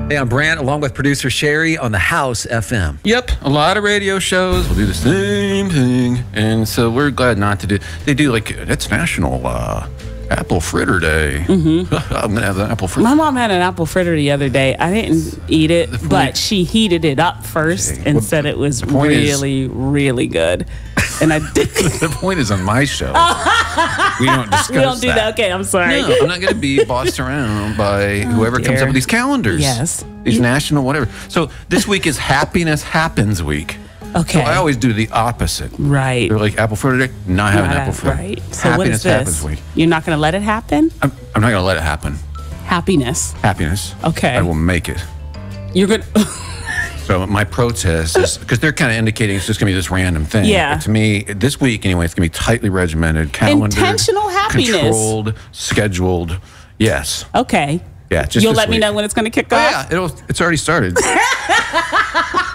Hey, I'm Brant, along with producer Sherry on the House FM. Yep, a lot of radio shows will do the same thing, and so we're glad not to do. They do like it's National Apple Fritter Day. Mm-hmm. I'm gonna have an apple fritter. My mom had an apple fritter the other day. I didn't eat it, but she heated it up first and said it was really good. And I did. The point is on my show. We don't discuss We don't do that. Okay, I'm sorry. No, I'm not going to be bossed around by whoever comes up with these calendars. Yes. These national whatever. So this week is Happiness Happens Week. Okay. So I always do the opposite. Right. They're like apple fritter day. Not having apple fritter. Right. So Happiness what is Happens this? Week. You're not going to let it happen? I'm not going to let it happen. Happiness. Happiness. Okay. I will make it. You're going to... So my protest is, because they're kind of indicating it's just going to be this random thing. Yeah. But to me, this week anyway, it's going to be tightly regimented, calendared. Intentional happiness. Controlled, scheduled. Yes. Okay. Yeah, just You'll this let me week. know when it's going to kick Oh, off? yeah, it's already started.